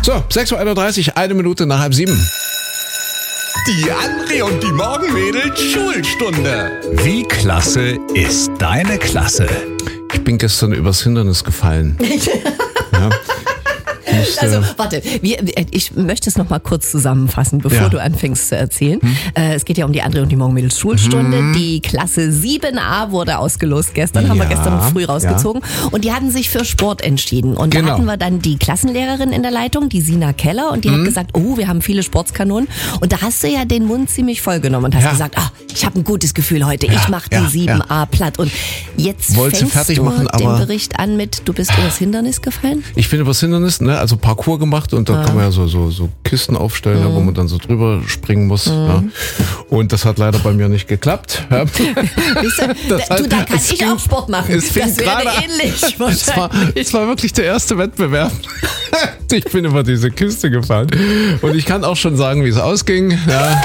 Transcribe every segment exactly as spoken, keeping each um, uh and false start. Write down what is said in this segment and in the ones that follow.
So, sechs Uhr einunddreißig, eine Minute nach halb sieben. Die André und die Morgenmädels Schulstunde. Wie klasse ist deine Klasse? Ich bin gestern übers Hindernis gefallen. Ja. Ich, Also, äh, warte, wir, ich möchte es noch mal kurz zusammenfassen, bevor Ja. du anfängst zu erzählen. Hm? Äh, es geht ja um die André und die Morgenmädels Schulstunde. Hm. Die Klasse sieben a wurde ausgelost gestern, haben wir Ja, gestern früh rausgezogen. Und die hatten sich für Sport entschieden. Und Genau. da hatten wir dann die Klassenlehrerin in der Leitung, die Sina Keller. Und die Hm. hat gesagt, oh, wir haben viele Sportskanonen. Und da hast du ja den Mund ziemlich voll genommen und hast Ja. gesagt, ah, ich habe ein gutes Gefühl heute. Ja, Ich mache die ja, sieben a platt. Und jetzt Wollte fängst fertig du machen, aber- den Bericht an mit, du bist übers Hindernis gefallen? Ich bin übers Hindernis, ne, also Parcours gemacht und da kann man ja so, so, so Kisten aufstellen, Mhm. wo man dann so drüber springen muss. Mhm. Ja. Und das hat leider bei mir nicht geklappt. Ja. Siehst du, Das da, hat- du, da kann es ich ging- auch Sport machen. es fing Das wäre gerade an. ähnlich Es war, wahrscheinlich. es war wirklich der erste Wettbewerb. Ich bin über diese Kiste gefallen. Und ich kann auch schon sagen, wie es ausging. Ja.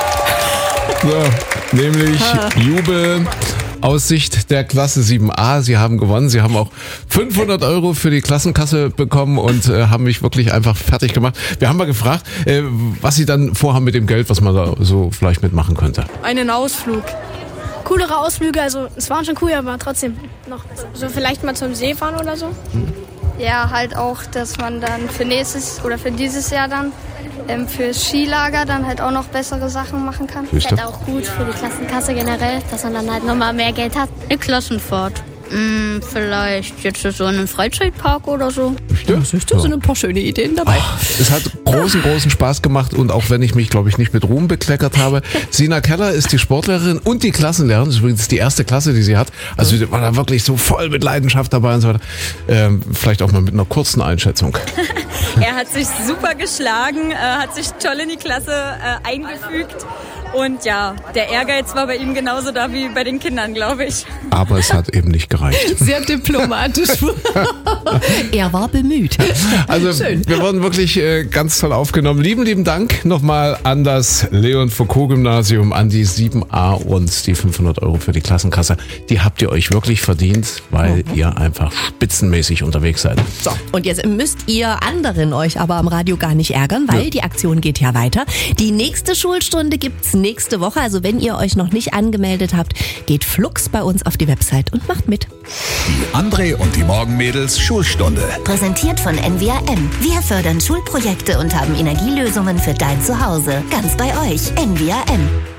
So, nämlich Jubel. Aus Sicht der Klasse sieben a. Sie haben gewonnen. Sie haben auch fünfhundert Euro für die Klassenkasse bekommen und äh, haben mich wirklich einfach fertig gemacht. Wir haben mal gefragt, äh, was Sie dann vorhaben mit dem Geld, was man da so vielleicht mitmachen könnte. Einen Ausflug. Coolere Ausflüge, also es waren schon cool, aber trotzdem noch besser. So vielleicht mal zum See fahren oder so. Ja, halt auch, dass man dann für nächstes oder für dieses Jahr dann ähm, fürs Skilager dann halt auch noch bessere Sachen machen kann. Siehst du? Auch gut für die Klassenkasse generell, dass man dann halt nochmal mehr Geld hat. Eine Klassenfahrt. Hm, vielleicht jetzt so in einen Freizeitpark oder so. Da sind ein paar schöne Ideen dabei. Es hat großen, großen Spaß gemacht und auch wenn ich mich, glaube ich, nicht mit Ruhm bekleckert habe. Sina Keller ist die Sportlehrerin und die Klassenlehrerin. Das ist übrigens die erste Klasse, die sie hat. Also sie war da wirklich so voll mit Leidenschaft dabei und so weiter. Ähm, vielleicht auch mal mit einer kurzen Einschätzung. Er hat sich super geschlagen, äh, hat sich toll in die Klasse äh, eingefügt. Und ja, der Ehrgeiz war bei ihm genauso da wie bei den Kindern, glaube ich. Aber es hat eben nicht gereicht. Sehr diplomatisch. Er war bemüht. Also Schön. wir wurden wirklich äh, ganz toll aufgenommen. Lieben, lieben Dank nochmal an das Leon Foucault Gymnasium, an die sieben a und die fünfhundert Euro für die Klassenkasse. Die habt ihr euch wirklich verdient, weil Mhm. ihr einfach spitzenmäßig unterwegs seid. So, und jetzt müsst ihr anderen euch aber am Radio gar nicht ärgern, weil Ja. die Aktion geht ja weiter. Die nächste Schulstunde gibt's nächste Woche. Also wenn ihr euch noch nicht angemeldet habt, geht flugs bei uns auf die Website und macht mit. Die André und die Morgenmädels Schulstunde. Präsentiert von N W A M. Wir fördern Schulprojekte und haben Energielösungen für dein Zuhause. Ganz bei euch. N W A M.